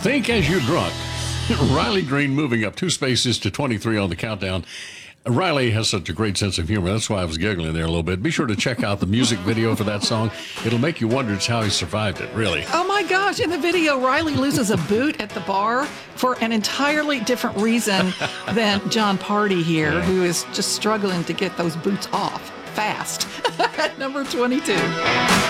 Think as you're drunk. Riley Green moving up 2 spaces to 23 on the countdown. Riley has such a great sense of humor. That's why I was giggling there a little bit. Be sure to check out the music video for that song. It'll make you wonder just how he survived it, really. Oh my gosh, in the video, Riley loses a boot at the bar for an entirely different reason than John Party here, who is just struggling to get those boots off fast. At number 22.